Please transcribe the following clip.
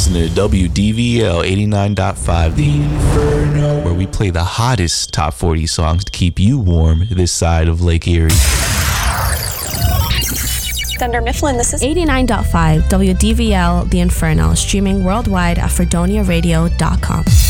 listening to WDVL 89.5 The Inferno, where we play the hottest top 40 songs to keep you warm this side of Lake Erie. Dunder Mifflin, this is 89.5 WDVL The Inferno, streaming worldwide at FredoniaRadio.com.